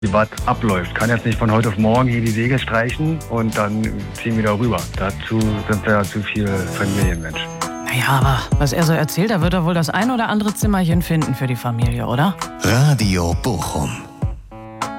wie was abläuft. Kann jetzt nicht von heute auf morgen hier die Segel streichen und dann ziehen wir da rüber. Dazu sind wir ja zu viel Familienmensch. Naja, aber was er so erzählt, da wird er wohl das ein oder andere Zimmerchen finden für die Familie, oder? Radio Bochum.